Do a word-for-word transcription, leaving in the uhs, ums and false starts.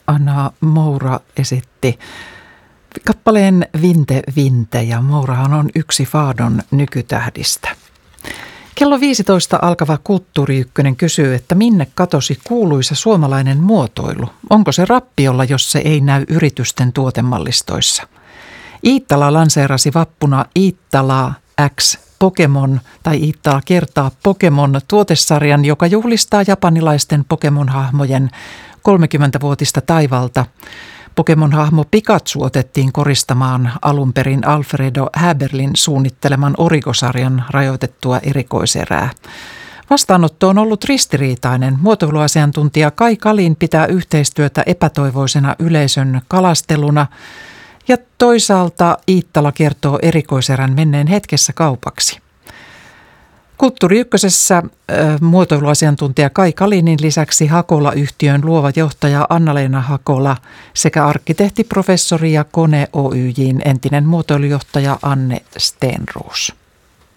Anna Moura esitti kappaleen Vinte Vinte, ja Mourahan on yksi Fadon nykytähdistä. Kello viisitoista alkava Kulttuuri Ykkönen kysyy, että minne katosi kuuluisa suomalainen muotoilu? Onko se rappiolla, jos se ei näy yritysten tuotemallistoissa? Iittala lanseerasi vappuna Iittala X Pokemon tai Iittala kertaa Pokemon tuotesarjan, joka juhlistaa japanilaisten Pokemon-hahmojen kolmekymmentävuotista taivalta. Pokemon-hahmo Pikachu otettiin koristamaan alun perin Alfredo Häberlin suunnitteleman Origo-sarjan rajoitettua erikoiserää. Vastaanotto on ollut ristiriitainen. Muotoiluasiantuntija Kai Kalin pitää yhteistyötä epätoivoisena yleisön kalasteluna, ja toisaalta Iittala kertoo erikoiserän menneen hetkessä kaupaksi. Kulttuuri Ykkösessä äh, muotoiluasiantuntija Kai Kalinin lisäksi Hakola-yhtiön luova johtaja Anna-Leena Hakola sekä arkkitehti, professori ja Kone Oyj:n entinen muotoilujohtaja Anne Stenroos.